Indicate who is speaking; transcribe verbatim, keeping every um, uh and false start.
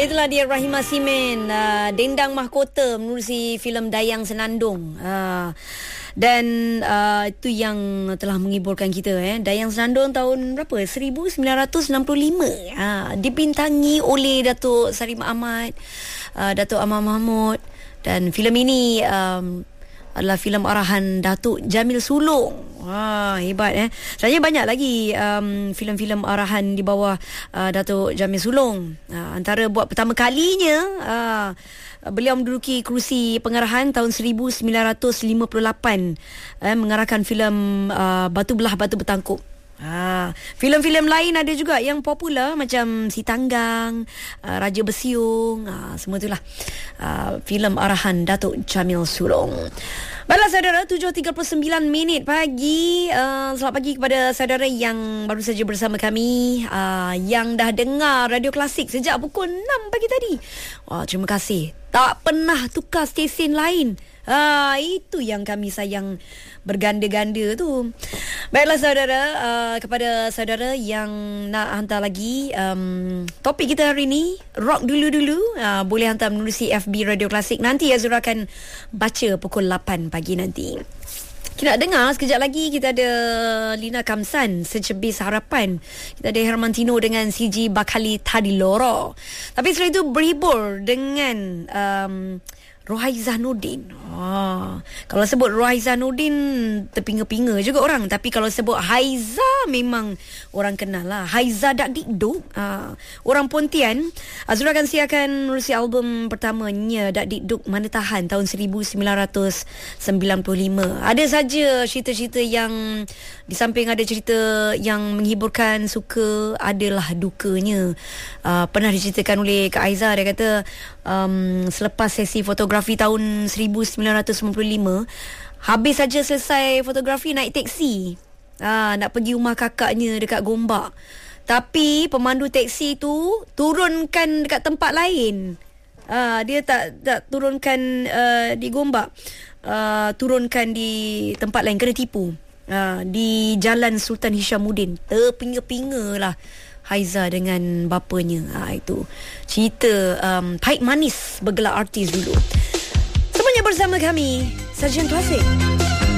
Speaker 1: itulah dia Rahimah Simin, uh, Dendang Mahkota menerusi filem Dayang Senandung. Uh, dan uh, itu yang telah menghiburkan kita. Eh. Dayang Senandung tahun berapa? seribu sembilan ratus enam puluh lima. Uh, dibintangi oleh Datuk Sarimah Ahmad, uh, Datuk Amar Mahmud. Dan filem ini um, adalah filem arahan Datuk Jamil Sulong. Wah, hebat eh. Sebenarnya banyak lagi um, filem-filem arahan di bawah uh, Datuk Jamil Sulong. Uh, antara buat pertama kalinya uh, beliau menduduki kerusi pengarahan tahun seribu sembilan ratus lima puluh lapan, eh, mengarahkan filem uh, Batu Belah Batu Bertangkup. Ha, filem-filem lain ada juga yang popular macam Si Tanggang, uh, Raja Bersiung, uh, semua itulah uh, filem arahan Datuk Jamil Sulong. Baiklah saudara, tujuh tiga puluh sembilan minit pagi. Uh, selamat pagi kepada saudara yang baru saja bersama kami, uh, yang dah dengar Radio Klasik sejak pukul enam pagi tadi. Wah, terima kasih. Tak pernah tukar stesen lain. Ah, itu yang kami sayang berganda-ganda tu. Baiklah saudara, uh, kepada saudara yang nak hantar lagi um, topik kita hari ni, rock dulu-dulu, uh, boleh hantar menerusi F B Radio Klasik. Nanti Azura akan baca pukul lapan pagi nanti. Kita nak dengar sekejap lagi, kita ada Lina Kamsan, Secebis Harapan. Kita ada Hermantino dengan C G Bakali Tadi Loro. Tapi setelah itu berhibur dengan um, Rohaizah Nordin. Ah, kalau sebut Rohaizah Nordin terpinga-pinga juga orang. Tapi kalau sebut Haiza memang orang kenal lah. Haiza Dak Dikduk. Ah, orang Pontian. Azura akan siarkan menerusi album pertamanya Dak Dikduk Mana Tahan tahun seribu sembilan ratus sembilan puluh lima. Ada saja cerita-cerita yang di samping ada cerita yang menghiburkan, suka, adalah dukanya. Ah, pernah diceritakan oleh Kak Aiza, dia kata um, selepas sesi fotografi tahun seribu sembilan ratus sembilan puluh lima, habis saja selesai fotografi naik teksi, ha, nak pergi rumah kakaknya dekat Gombak. Tapi pemandu teksi tu turunkan dekat tempat lain. Ha, dia tak tak turunkan uh, di Gombak, uh, turunkan di tempat lain, kena tipu. Ha, di Jalan Sultan Hishamuddin. Terpinga-pinga lah Haiza dengan bapanya. Ha, itu cerita um, pahit manis bergelar artis dulu. Semuanya bersama kami, Sarjan Klasik.